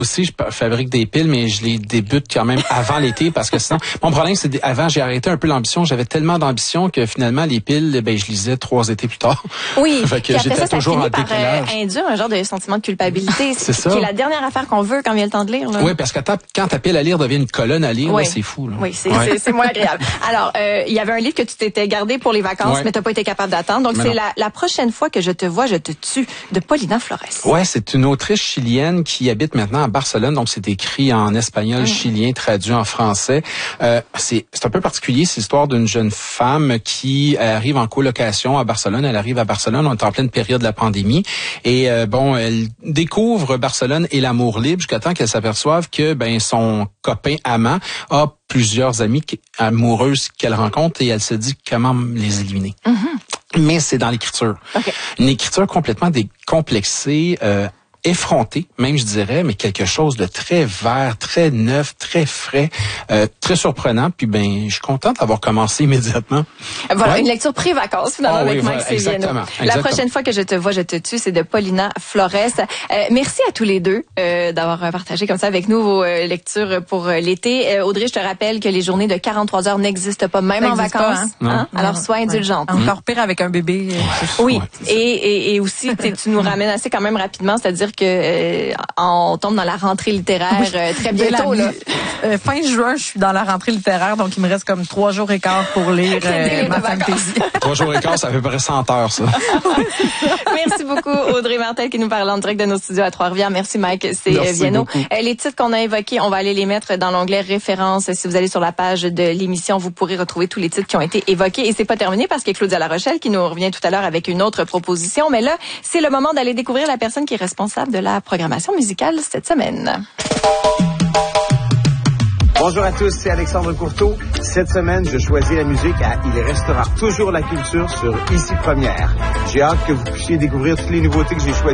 Aussi, je fabrique des piles, mais je les débute quand même avant l'été parce que sinon, mon problème, c'est avant, j'ai arrêté un peu l'ambition. J'avais tellement d'ambition que finalement, les piles, je lisais 3 étés plus tard. Oui. Fait que j'étais toujours en décalage. Par induire un genre de sentiment de culpabilité. C'est ça. Qui est la dernière affaire qu'on veut quand vient le temps de lire, là. Oui, parce que quand ta pile à lire devient une colonne à lire, là, c'est fou, là. Oui, c'est moins agréable. Alors, il y avait un livre que tu t'étais gardé pour les vacances, mais t'as pas été capable d'attendre. Donc, c'est la prochaine fois que je te vois, je te tue, de Paulina Flores. Ouais, c'est une autrice chilienne qui habite maintenant à Barcelone. Donc, c'est écrit en espagnol chilien, traduit en français. C'est un peu particulier. C'est l'histoire d'une jeune femme qui arrive en colocation à Barcelone. Elle arrive à Barcelone, on est en pleine période de la pandémie. Et elle découvre Barcelone et l'amour libre jusqu'à temps qu'elle s'aperçoive que son copain amant a plusieurs amies amoureuses qu'elle rencontre et elle se dit comment les éliminer. Mais c'est dans l'écriture. Okay. Une écriture complètement décomplexée, effronté, même je dirais, mais quelque chose de très vert, très neuf, très frais, très surprenant. Puis je suis content d'avoir commencé immédiatement. Voilà, une lecture pré-vacances finalement avec Mike Séviano. La prochaine fois que je te vois, je te tue, c'est de Paulina Flores. Merci à tous les deux d'avoir partagé comme ça avec nous vos lectures pour l'été. Audrey, je te rappelle que les journées de 43 heures n'existent pas, même en vacances. Pas, Alors sois indulgente. Encore pire avec un bébé. Oui, et aussi tu nous ramènes assez quand même rapidement, c'est-à-dire que on tombe dans la rentrée littéraire très bientôt. Là. Fin juin, je suis dans la rentrée littéraire, donc il me reste comme 3 jours et quart pour lire ma fantasy. 3 jours et quart, ça fait à peu près 100 heures, ça. Merci beaucoup, Audrey Martel, qui nous parle en direct de nos studios à Trois-Rivières. Merci, Mike Séviano. Les titres qu'on a évoqués, on va aller les mettre dans l'onglet références. Si vous allez sur la page de l'émission, vous pourrez retrouver tous les titres qui ont été évoqués. Et c'est pas terminé parce qu'il y a Claudia Larochelle qui nous revient tout à l'heure avec une autre proposition. Mais là, c'est le moment d'aller découvrir la personne qui est responsable de la programmation musicale cette semaine. Bonjour à tous, c'est Alexandre Courteau. Cette semaine, je choisis la musique à Il restera toujours la culture sur Ici Première. J'ai hâte que vous puissiez découvrir toutes les nouveautés que j'ai choisies.